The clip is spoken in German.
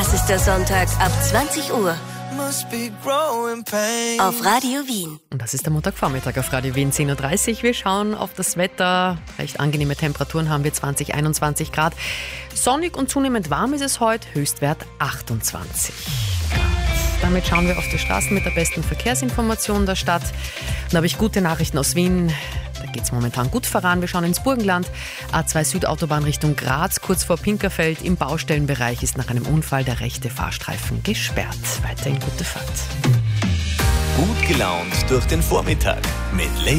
Das ist der Sonntag ab 20 Uhr. Auf Radio Wien. Und das ist der Montagvormittag auf Radio Wien, 10.30 Uhr. Wir schauen auf das Wetter. Recht angenehme Temperaturen haben wir, 20, 21 Grad. Sonnig und zunehmend warm ist es heute, Höchstwert 28 Grad. Damit schauen wir auf die Straßen mit der besten Verkehrsinformation der Stadt. Und da habe ich gute Nachrichten aus Wien. Da geht es momentan gut voran. Wir schauen ins Burgenland. A2 Südautobahn Richtung Graz, kurz vor Pinkerfeld. Im Baustellenbereich ist nach einem Unfall der rechte Fahrstreifen gesperrt. Weiterhin gute Fahrt. Gut gelaunt durch den Vormittag mit